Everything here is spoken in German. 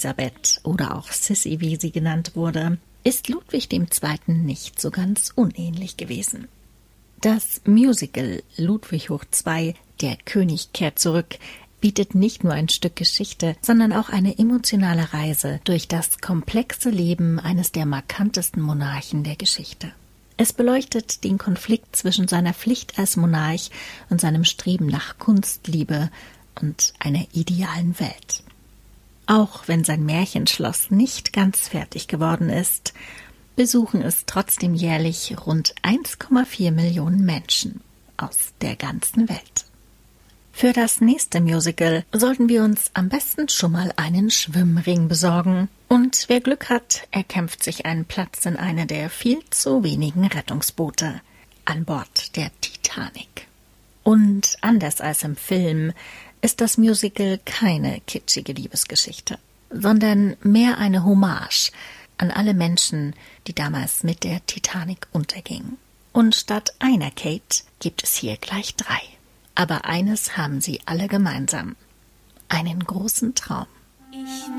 Elisabeth oder auch Sissy, wie sie genannt wurde, ist Ludwig II. Nicht so ganz unähnlich gewesen. Das Musical Ludwig hoch 2, Der König kehrt zurück, bietet nicht nur ein Stück Geschichte, sondern auch eine emotionale Reise durch das komplexe Leben eines der markantesten Monarchen der Geschichte. Es beleuchtet den Konflikt zwischen seiner Pflicht als Monarch und seinem Streben nach Kunstliebe und einer idealen Welt. Auch wenn sein Märchenschloss nicht ganz fertig geworden ist, besuchen es trotzdem jährlich rund 1,4 Millionen Menschen aus der ganzen Welt. Für das nächste Musical sollten wir uns am besten schon mal einen Schwimmring besorgen. Und wer Glück hat, erkämpft sich einen Platz in einer der viel zu wenigen Rettungsboote an Bord der Titanic. Und anders als im Film ist das Musical keine kitschige Liebesgeschichte, sondern mehr eine Hommage an alle Menschen, die damals mit der Titanic untergingen. Und statt einer Kate gibt es hier gleich 3. Aber eines haben sie alle gemeinsam: einen großen Traum.